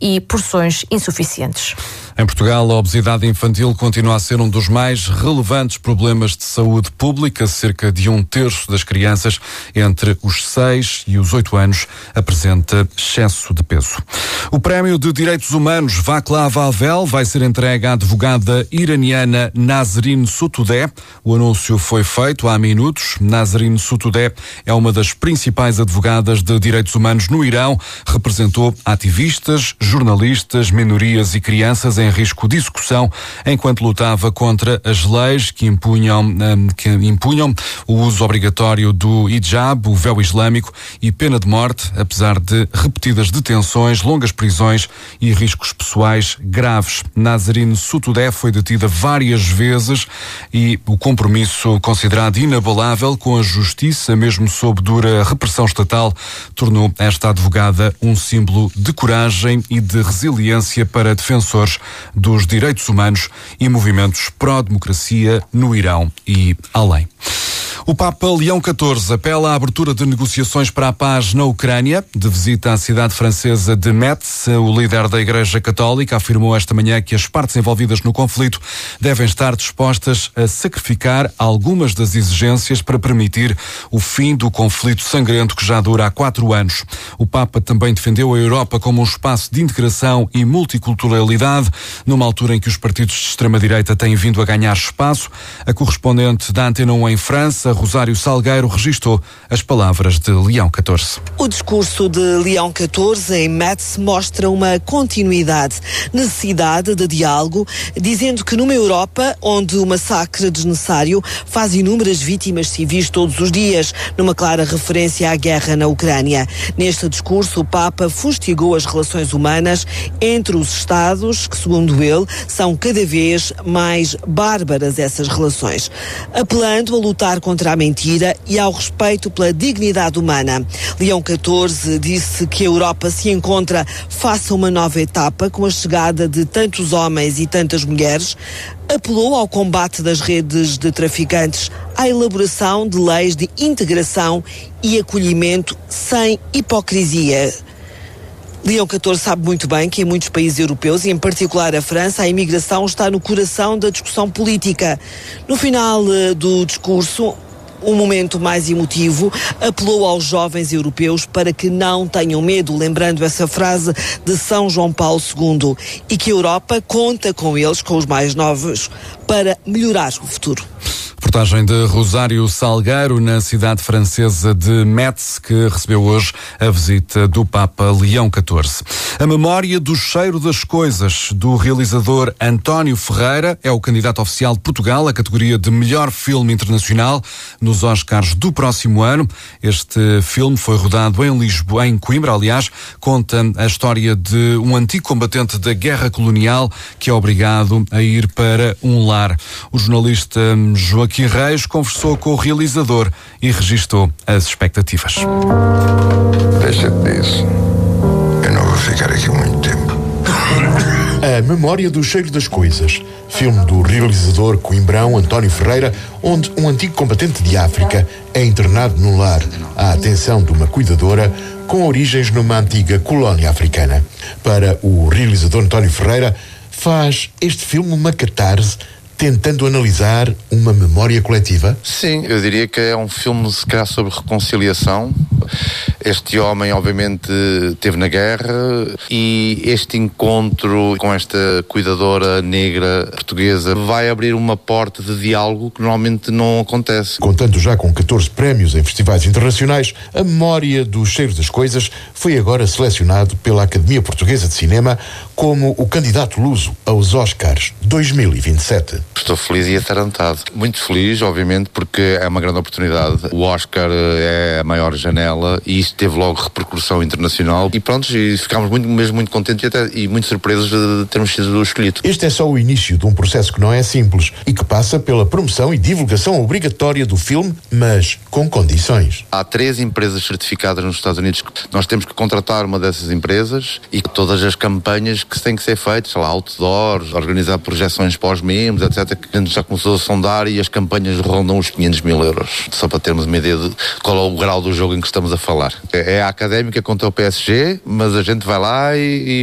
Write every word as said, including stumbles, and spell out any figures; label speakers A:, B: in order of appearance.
A: e porções insuficientes.
B: Em Portugal, a obesidade infantil continua a ser um dos mais relevantes problemas de saúde pública. Cerca de um terço das crianças entre os seis e os oito anos apresenta excesso de peso. O Prémio de Direitos Humanos Václav Havel vai ser entregue à advogada iraniana Nasrin Sotoudeh. O anúncio foi feito há minutos. Nasrin Sotoudeh é uma das principais advogadas de direitos humanos no Irão. Representou ativistas, jornalistas, minorias e crianças em em risco de execução enquanto lutava contra as leis que impunham, que impunham o uso obrigatório do hijab, o véu islâmico, e pena de morte, apesar de repetidas detenções, longas prisões e riscos pessoais graves. Nasrin Sotoudeh foi detida várias vezes e o compromisso considerado inabalável com a justiça, mesmo sob dura repressão estatal, tornou esta advogada um símbolo de coragem e de resiliência para defensores dos direitos humanos e movimentos pró-democracia no Irão e além. O Papa Leão catorze apela à abertura de negociações para a paz na Ucrânia. De visita à cidade francesa de Metz, o líder da Igreja Católica afirmou esta manhã que as partes envolvidas no conflito devem estar dispostas a sacrificar algumas das exigências para permitir o fim do conflito sangrento que já dura há quatro anos. O Papa também defendeu a Europa como um espaço de integração e multiculturalidade, numa altura em que os partidos de extrema-direita têm vindo a ganhar espaço. A correspondente da Antena um em França, Rosário Salgueiro, registou as palavras de Leão catorze.
C: O discurso de Leão catorze em Metz mostra uma continuidade, necessidade de diálogo, dizendo que numa Europa onde o massacre desnecessário faz inúmeras vítimas civis todos os dias, numa clara referência à guerra na Ucrânia. Neste discurso, o Papa fustigou as relações humanas entre os Estados, que, segundo ele, são cada vez mais bárbaras essas relações, apelando a lutar contra à mentira e ao respeito pela dignidade humana. Leão catorze disse que a Europa se encontra face a uma nova etapa com a chegada de tantos homens e tantas mulheres, apelou ao combate das redes de traficantes, à elaboração de leis de integração e acolhimento sem hipocrisia. Leão catorze sabe muito bem que em muitos países europeus, e em particular a França, a imigração está no coração da discussão política. No final uh, do discurso, um momento mais emotivo, apelou aos jovens europeus para que não tenham medo, lembrando essa frase de São João Paulo segundo, e que a Europa conta com eles, com os mais novos, para melhorar o futuro.
B: Reportagem de Rosário Salgueiro, na cidade francesa de Metz, que recebeu hoje a visita do Papa Leão catorze. A memória do cheiro das coisas, do realizador António Ferreira, é o candidato oficial de Portugal à categoria de melhor filme internacional nos Oscars do próximo ano. Este filme foi rodado em Lisboa, em Coimbra, aliás, conta a história de um antigo combatente da guerra colonial que é obrigado a ir para um lar. O jornalista Joaquim Reis conversou com o realizador e registou as expectativas.
D: Deixa-te disso. Eu não vou ficar aqui muito tempo.
E: A Memória do Cheiro das Coisas, filme do realizador coimbrão António Ferreira, onde um antigo combatente de África é internado num lar à atenção de uma cuidadora com origens numa antiga colónia africana. Para o realizador António Ferreira, faz este filme uma catarse tentando analisar uma memória coletiva?
F: Sim, eu diria que é um filme, se calhar, sobre reconciliação. Este homem, obviamente, esteve na guerra e este encontro com esta cuidadora negra portuguesa vai abrir uma porta de diálogo que normalmente não acontece.
E: Contando já com catorze prémios em festivais internacionais, a Memória do Cheiro das Coisas foi agora selecionado pela Academia Portuguesa de Cinema como o candidato luso aos Oscars dois mil e vinte e sete.
F: Estou feliz e atarantado. Muito feliz, obviamente, porque é uma grande oportunidade. O Oscar é a maior janela e isto teve logo repercussão internacional e pronto, e ficámos muito, mesmo muito contentes e, até, e muito surpresos de termos sido escolhidos.
E: Este é só o início de um processo que não é simples e que passa pela promoção e divulgação obrigatória do filme, mas com condições.
F: Há três empresas certificadas nos Estados Unidos. Nós temos que contratar uma dessas empresas e todas as campanhas que têm que ser feitas, sei lá, outdoors, organizar projeções para os membros, etcétera, que a gente já começou a sondar e as campanhas rondam os quinhentos mil euros. Só para termos uma ideia de qual é o grau do jogo em que estamos a falar. É a Académica contra o P S G, mas a gente vai lá e,